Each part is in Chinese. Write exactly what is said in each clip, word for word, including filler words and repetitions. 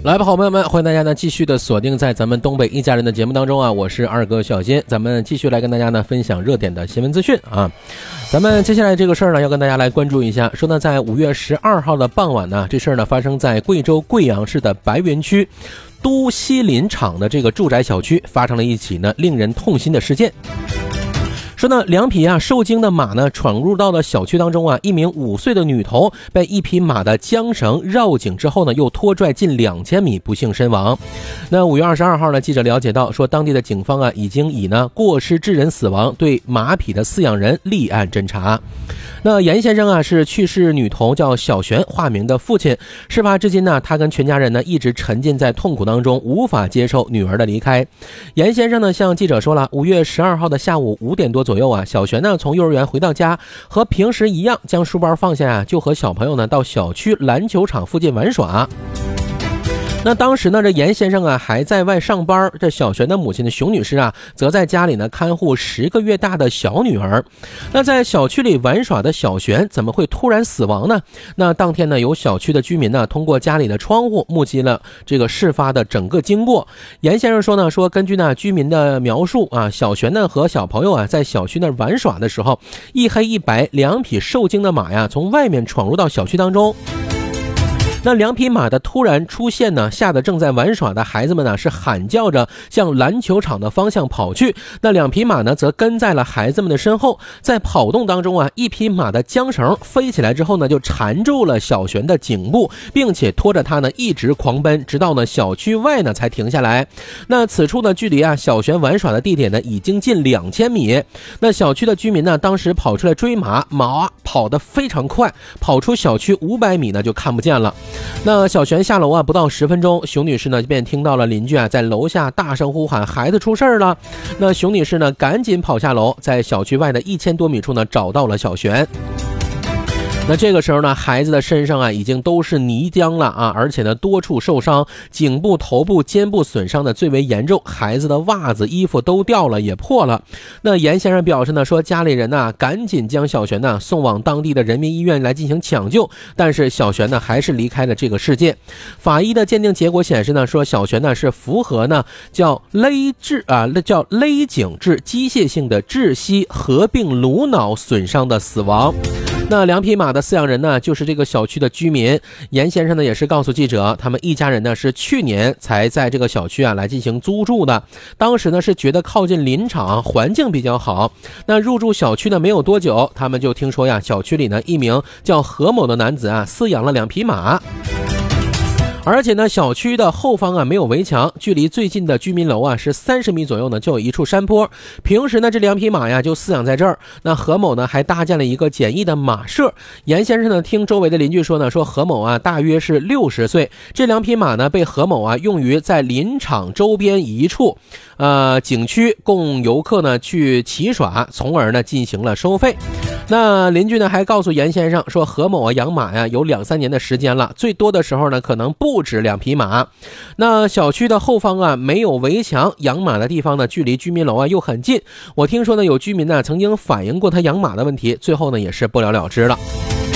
来吧，好朋友们，欢迎大家呢继续的锁定在咱们东北一家人的节目当中啊，我是二哥小金，咱们继续来跟大家呢分享热点的新闻资讯啊。咱们接下来这个事儿呢，要跟大家来关注一下，说呢，在五月十二号的傍晚呢，这事儿呢发生在贵州贵阳市的白云区都西林场的这个住宅小区，发生了一起呢令人痛心的事件。说呢，两匹啊受惊的马呢闯入到了小区当中啊，一名五岁的女童被一匹马的缰绳绕颈之后呢，又拖拽近两千米，不幸身亡。那五月二十二号呢，记者了解到，说当地的警方啊已经以呢过失致人死亡对马匹的饲养人立案侦查。那严先生啊是去世女童叫小璇化名的父亲，事发至今呢，他跟全家人呢一直沉浸在痛苦当中，无法接受女儿的离开。严先生呢向记者说了，五月十二号的下午五点多左右啊，小璇呢从幼儿园回到家，和平时一样将书包放下啊，就和小朋友呢到小区篮球场附近玩耍。那当时呢，这严先生啊还在外上班，这小璇的母亲的熊女士啊，则在家里呢看护十个月大的小女儿。那在小区里玩耍的小璇怎么会突然死亡呢？那当天呢，有小区的居民呢通过家里的窗户目击了这个事发的整个经过。严先生说呢，说根据呢居民的描述啊，小璇呢和小朋友啊在小区那玩耍的时候，一黑一白两匹受惊的马呀从外面闯入到小区当中。那两匹马的突然出现呢，吓得正在玩耍的孩子们呢是喊叫着向篮球场的方向跑去。那两匹马呢则跟在了孩子们的身后，在跑动当中啊，一匹马的缰绳飞起来之后呢，就缠住了小璇的颈部，并且拖着它呢一直狂奔，直到呢小区外呢才停下来。那此处呢距离啊小璇玩耍的地点呢已经近两千米。那小区的居民呢当时跑出来追马，马跑得非常快，跑出小区五百米呢就看不见了。那小璇下楼啊，不到十分钟，熊女士呢便听到了邻居啊在楼下大声呼喊，孩子出事了。那熊女士呢赶紧跑下楼，在小区外的一千多米处呢找到了小璇。那这个时候呢，孩子的身上啊已经都是泥浆了啊，而且呢多处受伤，颈部、头部、肩部损伤的最为严重，孩子的袜子、衣服都掉了，也破了。那严先生表示呢，说家里人呢赶紧将小璇呢送往当地的人民医院来进行抢救，但是小璇呢还是离开了这个世界。法医的鉴定结果显示呢，说小璇呢是符合呢叫勒致啊叫勒颈致机械性的窒息合并颅脑损伤的死亡。那两匹马的饲养人呢就是这个小区的居民。严先生呢也是告诉记者，他们一家人呢是去年才在这个小区啊来进行租住的，当时呢是觉得靠近林场，环境比较好。那入住小区呢没有多久，他们就听说呀，小区里呢一名叫何某的男子啊饲养了两匹马。而且呢，小区的后方啊没有围墙，距离最近的居民楼啊是三十米左右呢，就有一处山坡。平时呢，这两匹马呀就饲养在这儿。那何某呢还搭建了一个简易的马舍。严先生呢听周围的邻居说呢，说何某啊大约是六十岁，这两匹马呢被何某啊用于在林场周边一处呃景区供游客呢去骑耍，从而呢进行了收费。那邻居呢还告诉严先生说，何某啊养马呀有两三年的时间了，最多的时候呢可能不止两匹马。那小区的后方啊没有围墙，养马的地方呢距离居民楼啊又很近。我听说呢有居民呢曾经反映过他养马的问题，最后呢也是不了了之了。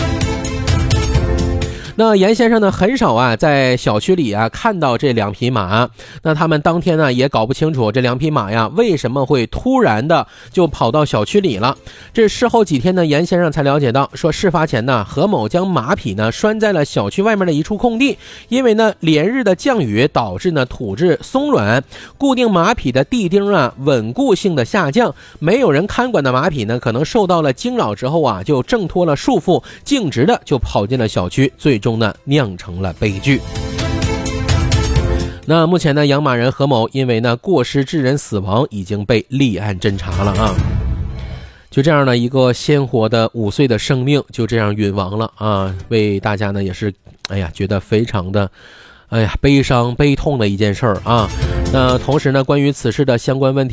那严先生呢很少啊在小区里啊看到这两匹马，那他们当天呢也搞不清楚这两匹马呀为什么会突然的就跑到小区里了。这事后几天呢，严先生才了解到，说事发前呢何某将马匹呢拴在了小区外面的一处空地，因为呢连日的降雨导致呢土质松软，固定马匹的地钉啊稳固性的下降，没有人看管的马匹呢可能受到了惊扰之后啊就挣脱了束缚，径直的就跑进了小区，最终呢酿成了悲剧。那目前呢养马人何某因为呢过失致人死亡已经被立案侦查了啊。就这样的一个鲜活的五岁的生命就这样陨亡了啊，为大家呢也是哎呀觉得非常的哎呀悲伤悲痛的一件事儿啊。那同时呢关于此事的相关问题